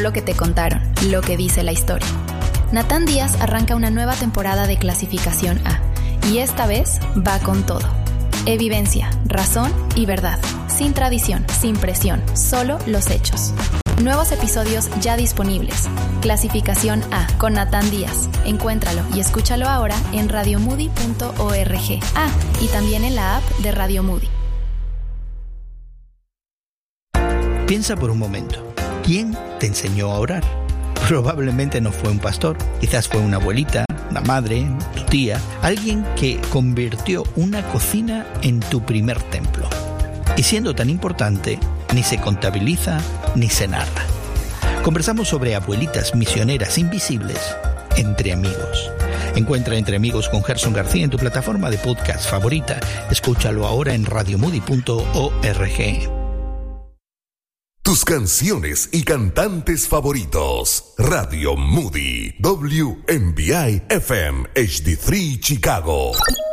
lo que te contaron, lo que dice la historia. Natán Díaz arranca una nueva temporada de Clasificación A, y esta vez va con todo. Evidencia, razón y verdad. Sin tradición, sin presión, solo los hechos. Nuevos episodios ya disponibles. Clasificación A con Natán Díaz. Encuéntralo y escúchalo ahora en radiomoody.org. Y también en la app de Radio Moody. Piensa por un momento. ¿Quién te enseñó a orar? Probablemente no fue un pastor, quizás fue una abuelita, una madre, tu tía, alguien que convirtió una cocina en tu primer templo. Y siendo tan importante, ni se contabiliza ni se narra. Conversamos sobre abuelitas misioneras invisibles entre amigos. Encuentra Entre Amigos con Gerson García en tu plataforma de podcast favorita. Escúchalo ahora en radiomoody.org. Tus canciones y cantantes favoritos. Radio Moody. WMBI FM HD3 Chicago.